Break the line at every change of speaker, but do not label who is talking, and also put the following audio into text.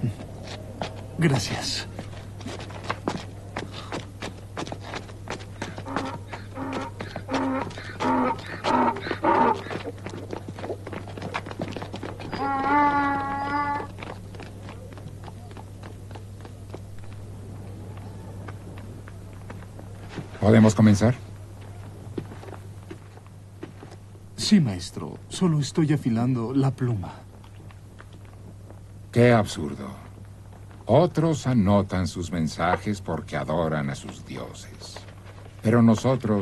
Gracias.
¿Podemos comenzar?
Sí, maestro. Solo estoy afilando la pluma.
¡Qué absurdo! Otros anotan sus mensajes porque adoran a sus dioses. Pero nosotros